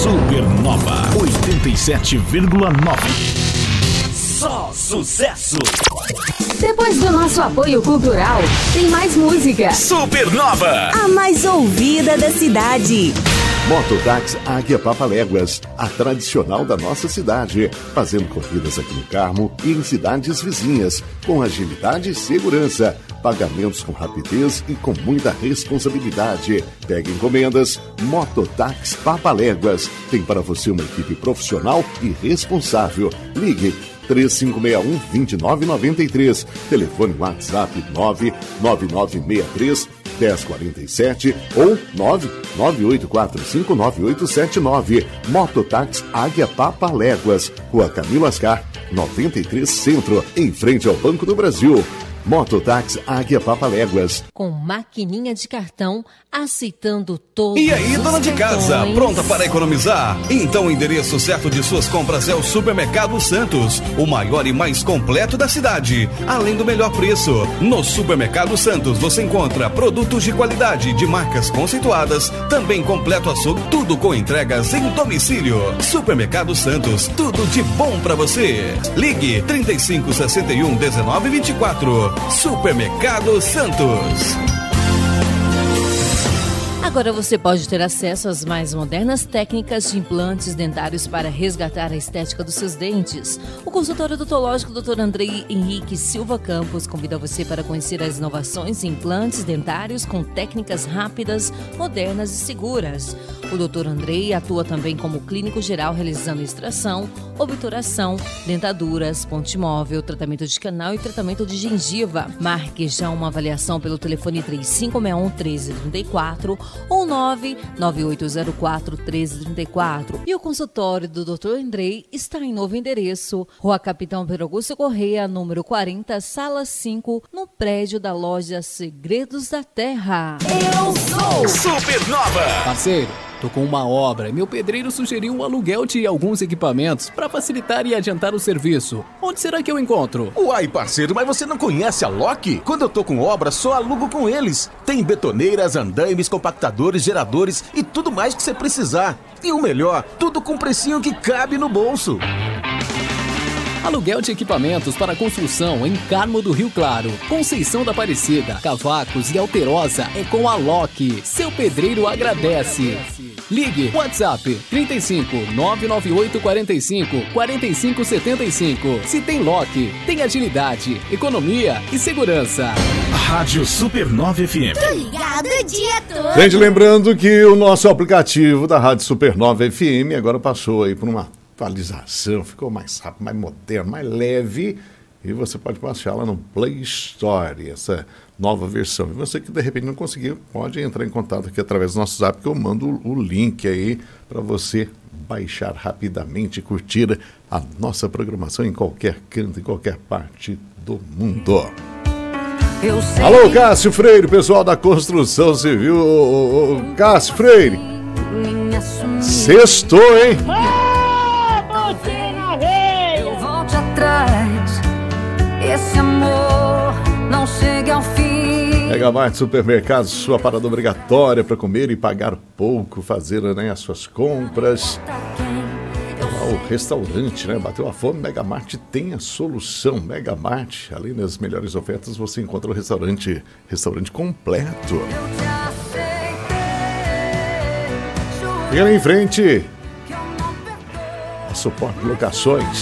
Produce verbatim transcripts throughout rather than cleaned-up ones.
Supernova oitenta e sete vírgula nove. Só sucesso! Depois do nosso apoio cultural, tem mais música. Supernova, a mais ouvida da cidade. Mototáxi Águia Papaléguas, a tradicional da nossa cidade, fazendo corridas aqui no Carmo e em cidades vizinhas, com agilidade e segurança, pagamentos com rapidez e com muita responsabilidade. Pegue encomendas, Mototáxi Papaléguas, tem para você uma equipe profissional e responsável. Ligue três cinco seis um, dois nove nove três, telefone WhatsApp nove nove nove seis três um zero quatro sete ou nove nove oito quatro cinco nove oito sete nove. Mototáxi Águia Papaléguas, Rua Camilo Ascar, noventa e três Centro, em frente ao Banco do Brasil. Mototáxi Águia Papaléguas. Com maquininha de cartão, aceitando todos. E aí, dona de casa, pronta para economizar? Então o endereço certo de suas compras é o Supermercado Santos, o maior e mais completo da cidade, além do melhor preço. No Supermercado Santos você encontra produtos de qualidade, de marcas conceituadas, também completo açougue, tudo com entregas em domicílio. Supermercado Santos, tudo de bom para você. Ligue trinta e cinco, sessenta e um, dezenove, vinte e quatro. Supermercado Santos. Agora você pode ter acesso às mais modernas técnicas de implantes dentários para resgatar a estética dos seus dentes. O consultório odontológico doutor Andrei Henrique Silva Campos convida você para conhecer as inovações em implantes dentários com técnicas rápidas, modernas e seguras. O doutor Andrei atua também como clínico geral, realizando extração, obturação, dentaduras, ponte móvel, tratamento de canal e tratamento de gengiva. Marque já uma avaliação pelo telefone três cinco seis um, um três três quatro ou nove nove oito zero quatro, um três três quatro. E o consultório do doutor Andrei está em novo endereço, Rua Capitão Pedro Augusto Correia, número quarenta, sala cinco, no prédio da loja Segredos da Terra. Eu sou Supernova. Parceiro, tô com uma obra e meu pedreiro sugeriu um aluguel de alguns equipamentos para facilitar e adiantar o serviço. Onde será que eu encontro? Uai, parceiro, mas você não conhece a Loki? Quando eu tô com obra, só alugo com eles. Tem betoneiras, andaimes, compactadores, geradores e tudo mais que você precisar. E o melhor, tudo com precinho que cabe no bolso. Aluguel de equipamentos para construção em Carmo do Rio Claro, Conceição da Aparecida, Cavacos e Alterosa é com a Loki. Seu pedreiro agradece. Ligue WhatsApp trinta e cinco, nove nove oito quatro cinco, quatro cinco sete cinco. Se tem Loki, tem agilidade, economia e segurança. Rádio Supernova F M. Tô ligado o dia todo. Gente, lembrando que o nosso aplicativo da Rádio Supernova F M agora passou aí por uma atualização, ficou mais rápido, mais moderno, mais leve, e você pode baixá-la no Play Store, essa nova versão. E você que de repente não conseguiu, pode entrar em contato aqui através do nosso Zap, que eu mando o link aí para você baixar rapidamente e curtir a nossa programação em qualquer canto, em qualquer parte do mundo. Eu sei. Alô, Cássio Freire, pessoal da construção civil. Ô, ô, ô, Cássio Freire, sextou, hein? Esse amor não chega ao fim. Megamart Supermercados, sua parada obrigatória para comer e pagar pouco, fazer, né, as suas compras. Ah, o restaurante, né? Bateu a fome, Megamart tem a solução. Megamart, além das melhores ofertas, você encontra o restaurante, restaurante completo. E ali em frente, a Suporte Locações.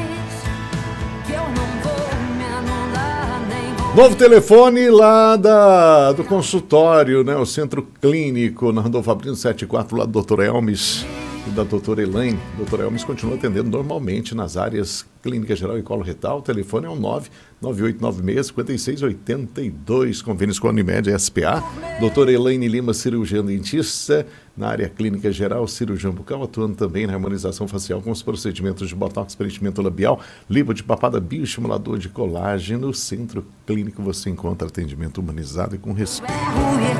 Novo telefone lá da, do consultório, né? O Centro Clínico, na Randolfo Fabrino setenta e quatro, lá do doutor Elmes e da doutora Elaine. O doutor Elmes continua atendendo normalmente nas áreas Clínica Geral e Colo Retal. O telefone é o nove nove oito nove seis, cinco seis oito dois, convênios com a Unimed e S P A. Doutora Elaine Lima, cirurgiã dentista, na área Clínica Geral, cirurgião bucal, atuando também na harmonização facial com os procedimentos de botox, preenchimento labial, lipo de papada, bioestimulador de colágeno. Centro Clínico, você encontra atendimento humanizado e com respeito.